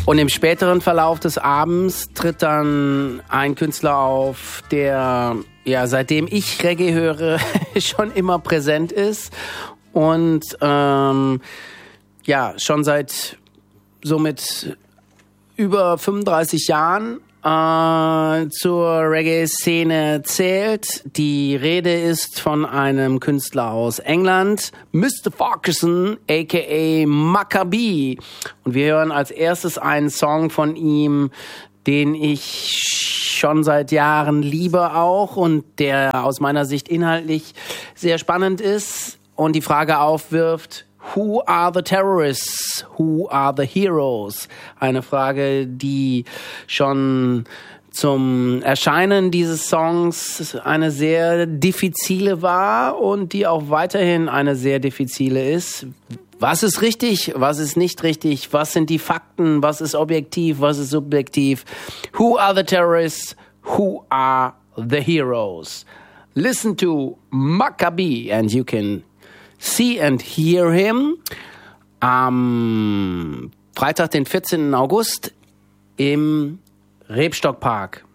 Und im späteren Verlauf des Abends tritt dann ein Künstler auf, der, ja, seitdem ich Reggae höre, schon immer präsent ist und ja, schon seit somit über 35 Jahren zur Reggae-Szene zählt. Die Rede ist von einem Künstler aus England, Mr. Farquharson, a.k.a. Maccabee. Und wir hören als erstes einen Song von ihm, den ich schon seit Jahren liebe auch und der aus meiner Sicht inhaltlich sehr spannend ist und die Frage aufwirft: Who are the terrorists? Who are the heroes? Eine Frage, die schon zum Erscheinen dieses Songs eine sehr diffizile war und die auch weiterhin eine sehr diffizile ist. Was ist richtig? Was ist nicht richtig? Was sind die Fakten? Was ist objektiv? Was ist subjektiv? Who are the terrorists? Who are the heroes? Listen to Maccabee and you can see and hear him am Freitag, den 14. August im Rebstockpark.